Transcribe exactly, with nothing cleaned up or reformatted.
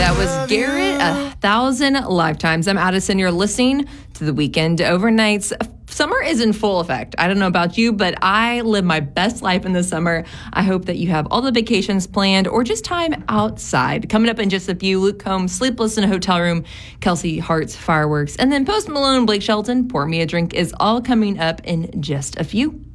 That was Garrett, A Thousand Lifetimes. I'm Addison. You're listening to The Weekend Overnights. Summer is in full effect. I don't know about you, but I live my best life in the summer. I hope that you have all the vacations planned or just time outside. Coming up in just a few, Luke Combs, Sleepless in a Hotel Room, Kelsey Hart's Fireworks, and then Post Malone, Blake Shelton, Pour Me a Drink is all coming up in just a few.